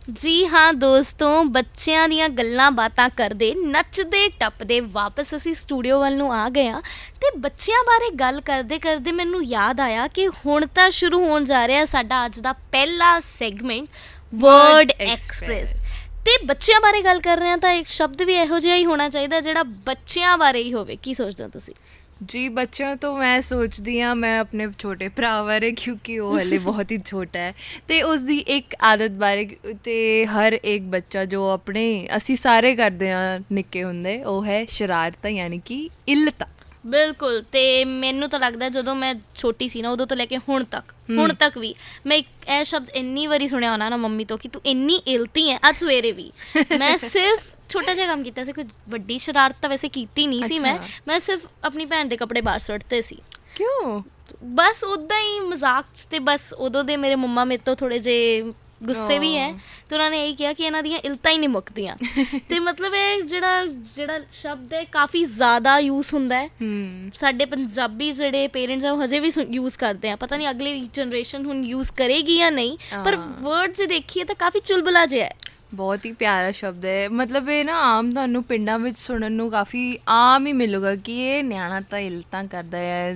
ਜੀ ਹਾਂ ਦੋਸਤੋ, ਬੱਚਿਆਂ ਦੀਆਂ ਗੱਲਾਂ ਬਾਤਾਂ ਕਰਦੇ ਨੱਚਦੇ ਟੱਪਦੇ ਵਾਪਸ ਅਸੀਂ ਸਟੂਡੀਓ ਵੱਲ ਨੂੰ ਆ ਗਏ ਹਾਂ। ਤੇ ਬੱਚਿਆਂ ਬਾਰੇ ਗੱਲ ਕਰਦੇ ਕਰਦੇ ਮੈਨੂੰ ਯਾਦ ਆਇਆ ਕਿ ਹੁਣ ਤਾਂ ਸ਼ੁਰੂ ਹੋਣ ਜਾ ਰਿਹਾ ਸਾਡਾ ਅੱਜ ਦਾ ਪਹਿਲਾ ਸੈਗਮੈਂਟ ਵਰਡ ਐਕਸਪ੍ਰੈਸ। ਤੇ ਬੱਚਿਆਂ ਬਾਰੇ ਗੱਲ ਕਰ ਰਹੇ ਹਾਂ ਤਾਂ ਇੱਕ ਸ਼ਬਦ ਵੀ ਇਹੋ ਜਿਹਾ ਹੀ ਹੋਣਾ ਚਾਹੀਦਾ ਜਿਹੜਾ ਬੱਚਿਆਂ ਬਾਰੇ ਹੀ ਹੋਵੇ। ਕੀ ਸੋਚਦੇ ਹੋ ਤੁਸੀਂ? ਜੀ ਬੱਚਿਆਂ ਤੋਂ ਮੈਂ ਸੋਚਦੀ ਹਾਂ ਮੈਂ ਆਪਣੇ ਛੋਟੇ ਭਰਾ ਬਾਰੇ, ਕਿਉਂਕਿ ਉਹ ਹਲੇ ਬਹੁਤ ਹੀ ਛੋਟਾ ਹੈ ਅਤੇ ਉਸਦੀ ਇੱਕ ਆਦਤ ਬਾਰੇ। ਅਤੇ ਹਰ ਇੱਕ ਬੱਚਾ ਜੋ ਆਪਣੇ ਅਸੀਂ ਸਾਰੇ ਕਰਦੇ ਹਾਂ ਨਿੱਕੇ ਹੁੰਦੇ, ਉਹ ਹੈ ਸ਼ਰਾਰਤਾਂ, ਯਾਨੀ ਕਿ ਇੱਲਤਾਂ। ਬਿਲਕੁਲ। ਤੇ ਮੈਨੂੰ ਤਾਂ ਲੱਗਦਾ ਜਦੋਂ ਮੈਂ ਛੋਟੀ ਸੀ ਨਾ, ਉਦੋਂ ਤੋਂ ਲੈ ਕੇ ਹੁਣ ਤੱਕ ਵੀ ਮੈਂ ਇਹ ਸ਼ਬਦ ਇੰਨੀ ਵਾਰੀ ਸੁਣਿਆ ਹੋਣਾ ਨਾ ਮੰਮੀ ਤੋਂ ਕਿ ਤੂੰ ਇੰਨੀ ਇਲਤੀ ਹੈ। ਅੱਜ ਸਵੇਰੇ ਵੀ ਮੈਂ ਸਿਰਫ ਛੋਟਾ ਜਿਹਾ ਕੰਮ ਕੀਤਾ ਸੀ, ਕੋਈ ਵੱਡੀ ਸ਼ਰਾਰਤ ਤਾਂ ਵੈਸੇ ਕੀਤੀ ਨਹੀਂ ਸੀ। ਮੈਂ ਸਿਰਫ ਆਪਣੀ ਭੈਣ ਦੇ ਕੱਪੜੇ ਬਾਹਰ ਸੁੱਟਤੇ ਸੀ। ਕਿਉਂ? ਬਸ ਉੱਦਾਂ ਹੀ ਮਜ਼ਾਕ 'ਚ। ਅਤੇ ਬਸ ਉਦੋਂ ਦੇ ਮੇਰੇ ਮੰਮਾ ਮੇਰੇ ਤੋਂ ਥੋੜ੍ਹੇ ਜਿਹੇ ਗੁੱਸੇ ਵੀ ਹੈ ਅਤੇ ਉਹਨਾਂ ਨੇ ਇਹੀ ਕਿਹਾ ਕਿ ਇਹਨਾਂ ਦੀਆਂ ਇਲਤਾਂ ਹੀ ਨਹੀਂ ਮੁੱਕਦੀਆਂ। ਅਤੇ ਮਤਲਬ ਇਹ ਜਿਹੜਾ ਸ਼ਬਦ ਹੈ ਕਾਫੀ ਜ਼ਿਆਦਾ ਯੂਜ਼ ਹੁੰਦਾ ਹੈ। ਸਾਡੇ ਪੰਜਾਬੀ ਜਿਹੜੇ ਪੇਰੈਂਟਸ ਆ ਉਹ ਹਜੇ ਵੀ ਯੂਜ਼ ਕਰਦੇ ਆ। ਪਤਾ ਨਹੀਂ ਅਗਲੀ ਜਨਰੇਸ਼ਨ ਹੁਣ ਯੂਜ਼ ਕਰੇਗੀ ਜਾਂ ਨਹੀਂ, ਪਰ ਵਰਡ ਜੇ ਦੇਖੀਏ ਤਾਂ ਕਾਫੀ ਚੁਲਬੁਲਾ ਜਿਹਾ ਹੈ। ਬਹੁਤ ਹੀ ਪਿਆਰਾ ਸ਼ਬਦ ਹੈ। ਮਤਲਬ ਇਹ ਨਾ ਆਮ ਤੁਹਾਨੂੰ ਪਿੰਡਾਂ ਵਿੱਚ ਸੁਣਨ ਨੂੰ ਕਾਫੀ ਆਮ ਹੀ ਮਿਲੂਗਾ ਕਿ ਇਹ ਨਿਆਣਾ ਤਾਂ ਇਲਤਾਂ ਕਰਦਾ ਹੈ।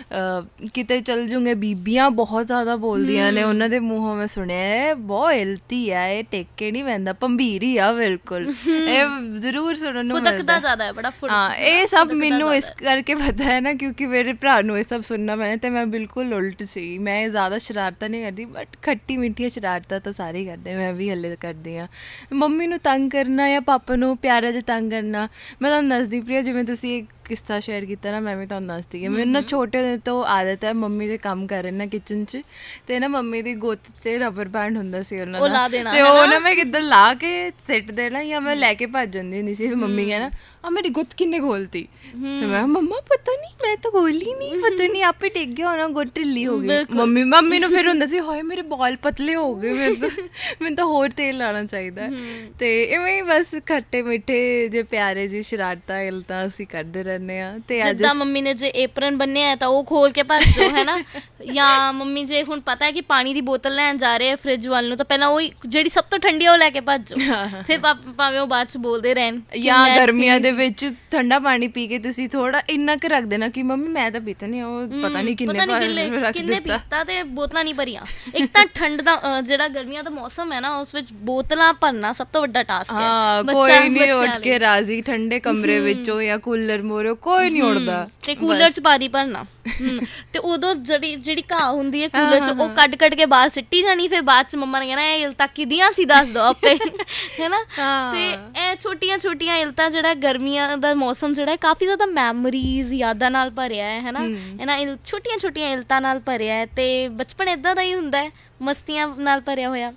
ਕਿਤੇ ਚੱਲ ਜੂਗੇ ਬੀਬੀਆਂ ਬਹੁਤ ਜ਼ਿਆਦਾ ਬੋਲਦੀਆਂ ਨੇ, ਉਹਨਾਂ ਦੇ ਮੂੰਹੋਂ ਮੈਂ ਸੁਣਿਆ ਹੈ ਬਹੁਤ ਇਲਤੀ ਆ, ਇਹ ਟੇਕੇ ਨਹੀਂ ਪੈਂਦਾ, ਭੰਬੀਰੀ ਆ ਬਿਲਕੁਲ। ਇਹ ਜ਼ਰੂਰ ਸੁਣਨ ਨੂੰ ਮਿਲਦਾ ਜ਼ਿਆਦਾ ਹੈ, ਬੜਾ। ਹਾਂ, ਇਹ ਸਭ ਮੈਨੂੰ ਇਸ ਕਰਕੇ ਪਤਾ ਹੈ ਨਾ ਕਿਉਂਕਿ ਮੇਰੇ ਭਰਾ ਨੂੰ ਇਹ ਸਭ ਸੁਣਨਾ ਪੈਂਦਾ ਅਤੇ ਮੈਂ ਬਿਲਕੁਲ ਉਲਟ ਸੀ। ਮੈਂ ਜ਼ਿਆਦਾ ਸ਼ਰਾਰਤਾਂ ਨਹੀਂ ਕਰਦੀ, ਬਟ ਖੱਟੀ ਮਿੱਠੀਆਂ ਸ਼ਰਾਰਤਾਂ ਤਾਂ ਸਾਰੇ ਕਰਦੇ, ਮੈਂ ਵੀ ਹਲੇ ਕਰਦੀ ਹਾਂ। ਮੰਮੀ ਨੂੰ ਤੰਗ ਕਰਨਾ ਜਾਂ ਪਾਪਾ ਨੂੰ ਪਿਆਰਾ ਜਿਹਾ ਤੰਗ ਕਰਨਾ। ਮੈਂ ਤੁਹਾਨੂੰ ਦੱਸਦੀ ਪ੍ਰਿਆ, ਜਿਵੇਂ ਤੁਸੀਂ ਇੱਕ ਕਿੱਸਾ ਸ਼ੇਅਰ ਕੀਤਾ ਨਾ, ਮੈਂ ਵੀ ਤੁਹਾਨੂੰ ਦੱਸਦੀ ਹਾਂ। ਮੈਨੂੰ ਨਾ ਛੋਟੇ ਤੋਂ ਆਦਤ ਹੈ, ਮੰਮੀ ਦੇ ਕੰਮ ਕਰਨ ਨਾ ਕਿਚਨ 'ਚ, ਅਤੇ ਨਾ ਮੰਮੀ ਦੀ ਗੁੱਤ 'ਤੇ ਰਬਰ ਬੈਂਡ ਹੁੰਦਾ ਸੀ ਉਹਨਾਂ ਦਾ, ਅਤੇ ਉਹ ਨਾ ਮੈਂ ਕਿੱਦਾਂ ਲਾ ਕੇ ਸਿੱਟ ਦੇਣਾ ਜਾਂ ਮੈਂ ਲੈ ਕੇ ਭੱਜ ਜਾਂਦੀ ਹੁੰਦੀ ਸੀ। ਫਿਰ ਮੰਮੀ ਕਹਿਣਾ ਆ ਮੇਰੀ ਗੁੱਤ ਕਿੰਨੇ ਖੋਲਤੀ? ਮੈਂ ਮੰਮਾ ਪਤਾ ਨਹੀਂ, ਮੈਂ ਤਾਂ ਖੋਲੀ ਨਹੀਂ, ਪਤਾ ਨਹੀਂ ਆਪੇ ਟਿਕ ਗਿਆ ਹੋਣਾ, ਗੁੱਤ ਢਿੱਲੀ ਹੋ ਗਈ। ਮੰਮੀ ਨੂੰ ਫਿਰ ਹੁੰਦਾ ਸੀ ਹਾਏ ਮੇਰੇ ਬਾਲ ਪਤਲੇ ਹੋ ਗਏ, ਮੈਨੂੰ ਤਾਂ ਹੋਰ ਤੇਲ ਲਾਉਣਾ ਚਾਹੀਦਾ। ਅਤੇ ਇਵੇਂ ਹੀ ਬਸ ਖੱਟੇ ਮਿੱਠੇ ਜੇ ਪਿਆਰੇ ਜਿਹੀ ਸ਼ਰਾਰਤਾਂ ਇਲਤਾਂ ਅਸੀਂ ਕਰਦੇ ਰਹਿੰਦੇ ਹਾਂ। ਅਤੇ ਅੱਜ ਮੰਮੀ ਨੇ ਜੇ ਏਪਰਨ ਬੰਨਿਆ ਤਾਂ ਉਹ ਖੋਲ ਕੇ ਭੱਜ ਜਾਓ, ਹੈ ਨਾ। ਜਾਂ ਮੰਮੀ ਜੇ ਹੁਣ ਪਤਾ ਹੈ ਕਿ ਪਾਣੀ ਦੀ ਬੋਤਲ ਲੈਣ ਜਾ ਰਹੇ ਆ ਫਰਿੱਜ ਵੱਲ ਨੂੰ, ਤਾਂ ਪਹਿਲਾਂ ਉਹੀ ਜਿਹੜੀ ਸਭ ਤੋਂ ਠੰਡੀ ਆ ਉਹ ਲੈ ਕੇ ਭੱਜ ਜਾਓ। ਫਿਰ ਭਾਵੇਂ ਉਹ ਬਾਅਦ 'ਚ ਬੋਲਦੇ ਰਹਿਣ। ਜਾਂ ਗਰਮੀਆਂ ਦੇ ਵਿੱਚ ਠੰਡਾ ਪਾਣੀ ਪੀ ਕੇ ਤੁਸੀਂ ਥੋੜਾ ਇੰਨਾ ਕੁ ਰੱਖ ਦੇਣਾ ਕਿ ਮੰਮੀ ਮੈਂ ਤਾਂ ਪੀਤਾ ਨਹੀਂ, ਉਹ ਪਤਾ ਨਹੀਂ ਕਿੰਨੇ ਪੀਤਾ, ਤੇ ਬੋਤਲਾਂ ਨਹੀਂ ਭਰੀਆਂ। ਇੱਕ ਤਾਂ ਠੰਡ ਦਾ ਜਿਹੜਾ ਗਰਮੀਆਂ ਦਾ ਮੌਸਮ ਹੈ ਨਾ, ਉਸ ਵਿੱਚ ਬੋਤਲਾਂ ਭਰਨਾ ਸਭ ਤੋਂ ਵੱਡਾ ਟਾਸਕ ਹੈ। ਕੋਈ ਨਹੀਂ ਉੱਠ ਕੇ ਰਾਜ਼ੀ ਠੰਡੇ ਕਮਰੇ ਵਿੱਚੋਂ ਜਾਂ ਕੂਲਰ ਮੋਰਿਓ, ਕੋਈ ਨਹੀਂ ਉੱਠਦਾ। ਤੇ ਕੂਲਰ 'ਚ ਪਾਣੀ ਭਰਨਾ, ਤੇ ਉਦੋਂ ਜਿਹੜੀ ਘਾਹ ਹੁੰਦੀ ਹੈ ਕੂਲਰ 'ਚ ਉਹ ਕੱਢ ਕੇ ਬਾਹਰ ਸਿੱਟੀ ਜਾਣੀ। ਫਿਰ ਬਾਅਦ 'ਚ ਮੰਮਾ ਨੇ ਕਹਿਣਾ ਇਹ ਇਲਤਾਂ ਕਿਹਦੀਆਂ ਸੀ ਦੱਸ ਦਿਓ ਆਪੇ, ਹੈ ਨਾ। ਤੇ ਇਹ ਛੋਟੀਆਂ ਇਲਤਾਂ ਜਿਹੜਾ ਗਰਮੀਆਂ ਦਾ ਮੌਸਮ ਜਿਹੜਾ ਕਾਫੀ ਜ਼ਿਆਦਾ ਮੈਮਰੀਜ਼ ਯਾਦਾਂ ਨਾਲ ਭਰਿਆ ਹੈ ਨਾ। ਇਹਨਾਂ ਛੋਟੀਆਂ ਇਲਤਾਂ ਨਾਲ ਭਰਿਆ ਹੈ ਅਤੇ ਬਚਪਨ ਇੱਦਾਂ ਦਾ ਹੀ ਹੁੰਦਾ ਹੈ, ਮਸਤੀਆਂ ਨਾਲ ਭਰਿਆ ਹੋਇਆ।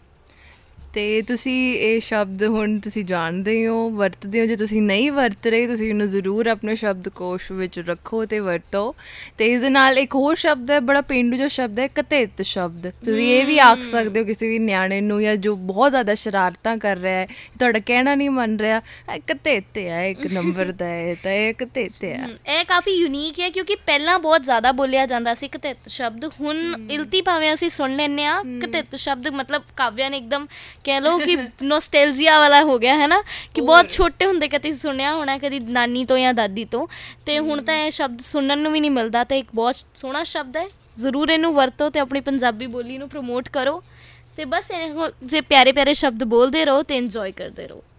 ਅਤੇ ਤੁਸੀਂ ਇਹ ਸ਼ਬਦ ਹੁਣ ਤੁਸੀਂ ਜਾਣਦੇ ਹੋ, ਵਰਤਦੇ ਹੋ। ਜੇ ਤੁਸੀਂ ਨਹੀਂ ਵਰਤ ਰਹੇ, ਤੁਸੀਂ ਇਹਨੂੰ ਜ਼ਰੂਰ ਆਪਣੇ ਸ਼ਬਦਕੋਸ਼ ਵਿੱਚ ਰੱਖੋ ਅਤੇ ਵਰਤੋ। ਅਤੇ ਇਸ ਦੇ ਨਾਲ ਇੱਕ ਹੋਰ ਸ਼ਬਦ ਹੈ, ਬੜਾ ਪੇਂਡੂ ਜੋ ਸ਼ਬਦ ਹੈ, ਕਤਿੱਤ ਸ਼ਬਦ। ਤੁਸੀਂ ਇਹ ਵੀ ਆਖ ਸਕਦੇ ਹੋ ਕਿਸੇ ਵੀ ਨਿਆਣੇ ਨੂੰ ਜਾਂ ਜੋ ਬਹੁਤ ਜ਼ਿਆਦਾ ਸ਼ਰਾਰਤਾਂ ਕਰ ਰਿਹਾ ਹੈ, ਤੁਹਾਡਾ ਕਹਿਣਾ ਨਹੀਂ ਮੰਨ ਰਿਹਾ, ਕਤਿੱਤ ਹੈ, ਇੱਕ ਨੰਬਰ ਦਾ ਹੈ, ਤਾਂ ਇਹ ਕਤਿੱਤ ਹੈ। ਇਹ ਕਾਫੀ ਯੂਨੀਕ ਹੈ ਕਿਉਂਕਿ ਪਹਿਲਾਂ ਬਹੁਤ ਜ਼ਿਆਦਾ ਬੋਲਿਆ ਜਾਂਦਾ ਸੀ ਕਤਿੱਤ ਸ਼ਬਦ। ਹੁਣ ਇਲਤੀ ਭਾਵੇਂ ਅਸੀਂ ਸੁਣ ਲੈਂਦੇ ਹਾਂ, ਕਤਿੱਤ ਸ਼ਬਦ ਮਤਲਬ ਕਾਵਿਆ ਨੇ ਇੱਕਦਮ ਕਹਿ ਲਓ ਕਿ ਨੋਸਟੈਲਜੀਆ ਵਾਲਾ ਹੋ ਗਿਆ, ਹੈ ਨਾ। ਕਿ ਬਹੁਤ ਛੋਟੇ ਹੁੰਦੇ ਕਦੇ ਸੁਣਿਆ ਹੋਣਾ, ਕਦੀ ਨਾਨੀ ਤੋਂ ਜਾਂ ਦਾਦੀ ਤੋਂ, ਅਤੇ ਹੁਣ ਤਾਂ ਇਹ ਸ਼ਬਦ ਸੁਣਨ ਨੂੰ ਵੀ ਨਹੀਂ ਮਿਲਦਾ। ਅਤੇ ਇੱਕ ਬਹੁਤ ਸੋਹਣਾ ਸ਼ਬਦ ਹੈ, ਜ਼ਰੂਰ ਇਹਨੂੰ ਵਰਤੋ ਅਤੇ ਆਪਣੀ ਪੰਜਾਬੀ ਬੋਲੀ ਨੂੰ ਪ੍ਰਮੋਟ ਕਰੋ। ਅਤੇ ਬਸ ਇਹੋ ਜੇ ਪਿਆਰੇ ਸ਼ਬਦ ਬੋਲਦੇ ਰਹੋ ਅਤੇ ਇੰਜੋਏ ਕਰਦੇ ਰਹੋ।